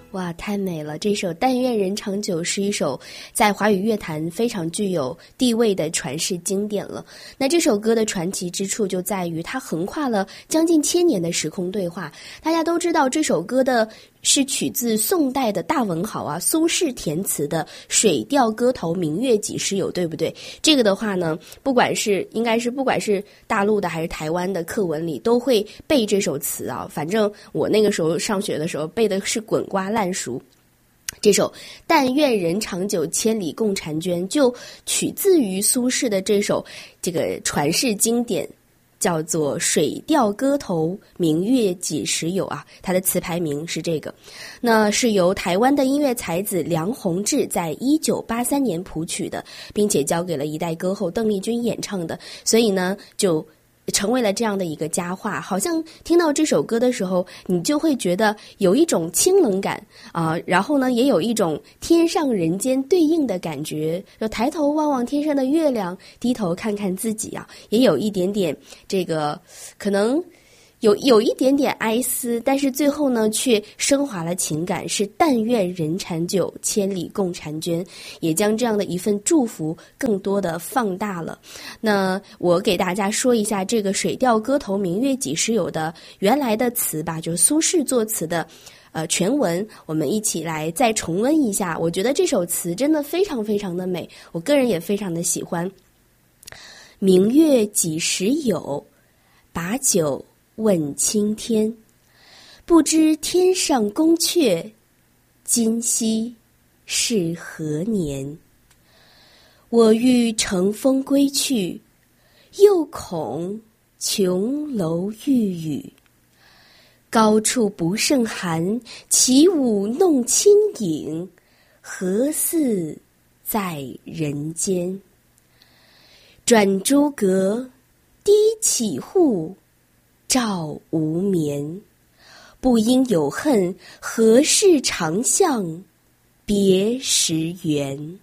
哇，太美了！这首《但愿人长久》是一首在华语乐坛非常具有地位的传世经典了。那这首歌的传奇之处就在于它横跨了将近1000年的时空对话。大家都知道这首歌的是取自宋代的大文豪啊苏轼填词的《水调歌头·明月几时有》，对不对？这个的话呢，不管是大陆的还是台湾的课文里都会背这首词啊。反正我那个时候上学的时候背的是滚瓜烂熟。这首但愿人长久，千里共婵娟就取自于苏轼的这首这个传世经典，叫做《水调歌头·明月几时有》啊，它的词牌名是这个。那是由台湾的音乐才子梁鸿志在1983年谱曲的，并且交给了一代歌后邓丽君演唱的，所以呢就成为了这样的一个佳话。好像听到这首歌的时候，你就会觉得有一种清冷感啊，然后呢也有一种天上人间对应的感觉，就抬头望望天上的月亮，低头看看自己啊，也有一点点这个可能有一点点哀思，但是最后呢却升华了情感，是但愿人长久，千里共婵娟，也将这样的一份祝福更多的放大了。那我给大家说一下这个《水调歌头·明月几时有》的原来的词吧，就是苏轼作词的全文，我们一起来再重温一下。我觉得这首词真的非常非常的美，我个人也非常的喜欢。明月几时有，把酒问青天，不知天上宫阙，今夕是何年？我欲乘风归去，又恐琼楼玉宇。高处不胜寒，起舞弄清影，何似在人间？转朱阁，低绮户，照无眠。不应有恨，何事长向别时圆？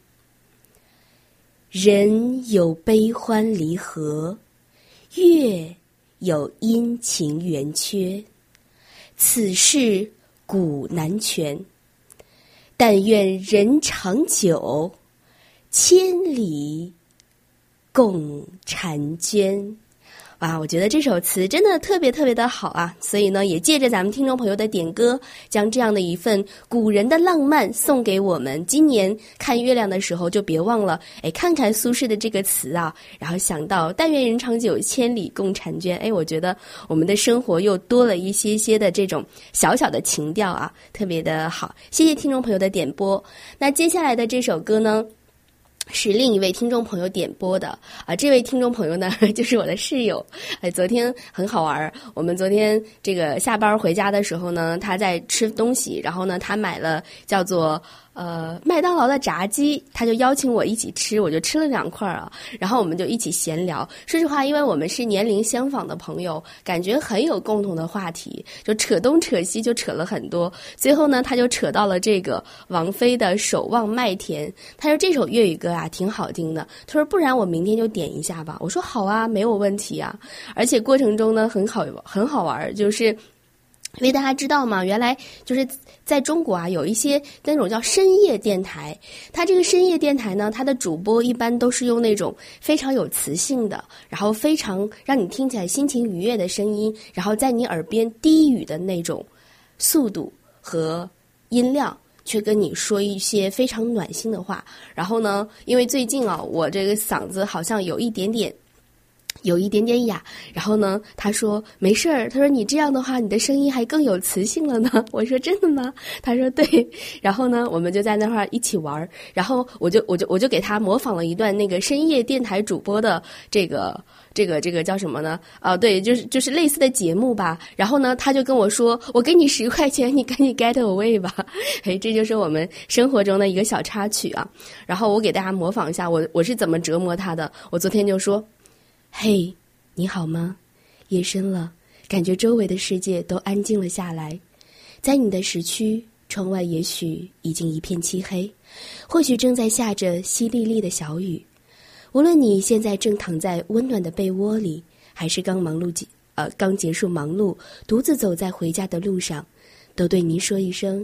人有悲欢离合，月有阴晴圆缺，此事古难全。但愿人长久，千里共婵娟。哇，我觉得这首词真的特别特别的好啊！所以呢，也借着咱们听众朋友的点歌，将这样的一份古人的浪漫送给我们。今年看月亮的时候，就别忘了，看看苏轼的这个词啊，然后想到但愿人长久，千里共婵娟。我觉得我们的生活又多了一些些的这种小小的情调啊，特别的好。谢谢听众朋友的点播。那接下来的这首歌呢，是另一位听众朋友点播的啊，这位听众朋友呢就是我的室友。昨天很好玩，我们昨天这个下班回家的时候呢，他在吃东西，然后呢他买了叫做麦当劳的炸鸡，他就邀请我一起吃，我就吃了2块啊，然后我们就一起闲聊。说实话，因为我们是年龄相仿的朋友，感觉很有共同的话题，就扯东扯西，就扯了很多。最后呢，他就扯到了这个王菲的《守望麦田》，他说这首粤语歌啊挺好听的，他说不然我明天就点一下吧。我说好啊，没有问题啊。而且过程中呢很好玩，就是因为大家知道嘛，原来就是在中国啊，有一些那种叫深夜电台。它这个深夜电台呢，它的主播一般都是用那种非常有磁性的，然后非常让你听起来心情愉悦的声音，然后在你耳边低语的那种速度和音量，却跟你说一些非常暖心的话。然后呢，因为最近啊，我这个嗓子好像有一点点哑，然后呢他说没事儿，他说你这样的话你的声音还更有磁性了呢。我说真的吗？他说对。然后呢我们就在那块儿一起玩，然后我就给他模仿了一段那个深夜电台主播的这个叫什么呢？对，就是类似的节目吧。然后呢他就跟我说，我给你10块钱，你赶紧 get away 吧。这就是我们生活中的一个小插曲啊。然后我给大家模仿一下我是怎么折磨他的。我昨天就说，嘿，你好吗？夜深了，感觉周围的世界都安静了下来。在你的时区，窗外也许已经一片漆黑，或许正在下着淅沥沥的小雨。无论你现在正躺在温暖的被窝里，还是刚结束忙碌，独自走在回家的路上，都对您说一声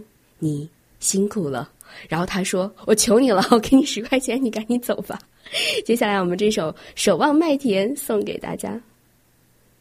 你辛苦了。然后他说，我求你了，我给你10块钱，你赶紧走吧。接下来我们这首《守望麦田》送给大家。